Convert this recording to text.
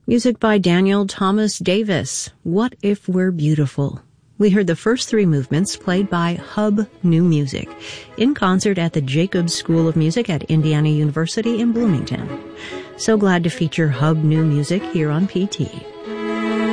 Music by Daniel Thomas Davis, What If We're Beautiful? We heard the first three movements played by Hub New Music in concert at the Jacobs School of Music at Indiana University in Bloomington. So glad to feature Hub New Music here on PT.